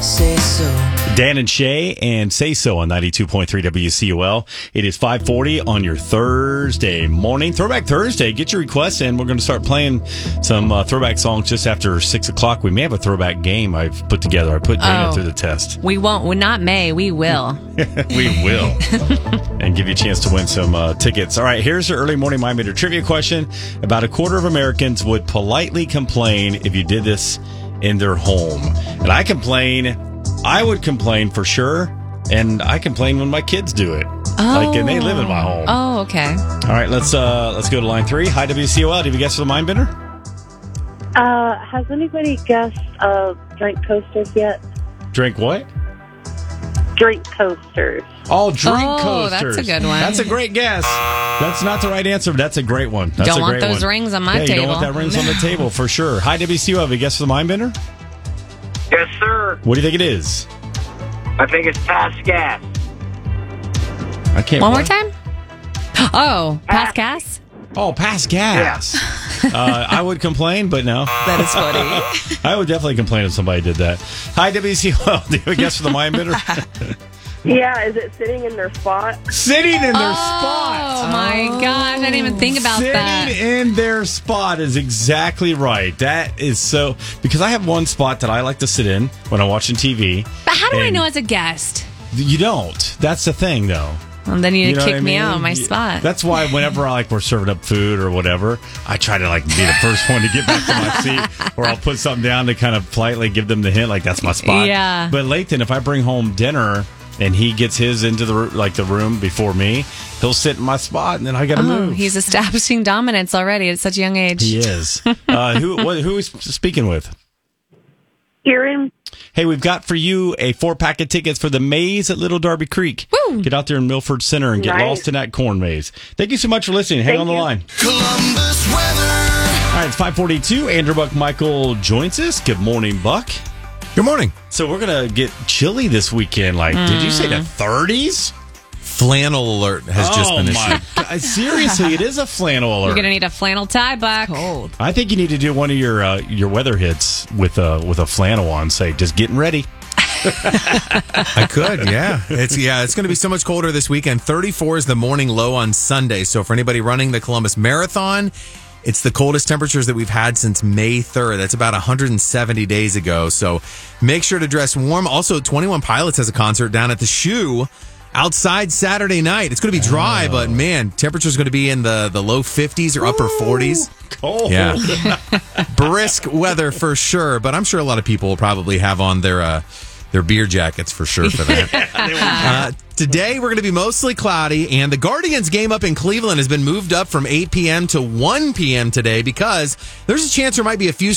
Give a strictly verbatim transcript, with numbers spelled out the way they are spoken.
Say so. Dan and Shay and Say So on ninety-two point three W C O L. It is five forty on your Thursday morning. Throwback Thursday. Get your requests in. We're going to start playing some uh, throwback songs just after six o'clock. We may have a throwback game I've put together. I put Dana Oh. through the test. We won't. Well, not may. We will. We will. And give you a chance to win some uh, tickets. All right, here's your early morning Mind Meter trivia question. About a quarter of Americans would politely complain if you did this in their home. And I complain... I would complain for sure, and I complain when my kids do it. Oh. Like, and they live in my home. Oh, okay. All right, let's uh, let's go to line three. Hi, W C O L. Do you have a guess for the mind bender? Uh, has anybody guessed uh, drink coasters yet? Drink what? Drink coasters. Oh, drink Oh, coasters. that's a good one. That's a great guess. That's not the right answer, but that's a great one. That's Don't a want great those one. rings on my yeah, You table. don't want that rings on the table for sure. Hi, W C O L. Have you guessed for the mind bender? Yes, sir. What do you think it is? I think it's past gas. I can't. One more what? time? Oh, pass gas? Oh, pass gas. uh, I would complain, but no. That is funny. I would definitely complain if somebody did that. Hi, W C O L. Do you have a guess for the mind bender? Yeah, is it sitting in their spot? Sitting in their Oh, spot. my gosh. I didn't even think about Sitting that. in their spot is exactly right. That is so... Because I have one spot that I like to sit in when I'm watching T V. But how do I and know as a guest? You don't. That's the thing, though. Well, then you, You know kick what I me mean? out of my You- spot. That's why whenever I like we're serving up food or whatever, I try to like be the first one to get back to my seat, or I'll put something down to kind of politely give them the hint, like that's my spot. Yeah. But Lathan, if I bring home dinner and he gets his into the ro- like the room before me, he'll sit in my spot, and then I got to Oh, move. he's establishing dominance already at such a young age. He is. uh, who what, who is speaking with? Kieran? Hey, we've got for you a four pack of tickets for the maze at Little Darby Creek. Woo! Get out there in Milford Center and get Nice. lost in that corn maze. Thank you so much for listening. Hang Thank on the you. line. Columbus weather. All right, it's five forty-two. Andrew Buck Michael joins us. Good morning, Buck. Good morning. So we're going to get chilly this weekend. Like, did you say the thirties? Flannel alert has just oh been my issued. God. Seriously, it is a flannel alert. You're going to need a flannel tie, Buck. Cold. I think you need to do one of your uh, your weather hits with a with a flannel on. Say, just getting ready. I could, yeah. It's yeah, it's going to be so much colder this weekend. thirty-four is the morning low on Sunday. So for anybody running the Columbus Marathon, it's the coldest temperatures that we've had since May third. That's about one hundred seventy days ago. So make sure to dress warm. Also, twenty-one Pilots has a concert down at the Shoe outside Saturday night. It's going to be dry, Oh. but man, temperature's going to be in the, the low fifties or upper forties. Cold. Yeah. Brisk weather for sure, but I'm sure a lot of people will probably have on their uh, their beer jackets for sure for that. uh, today, we're going to be mostly cloudy, and the Guardians game up in Cleveland has been moved up from eight p.m. to one p.m. today because there's a chance there might be a few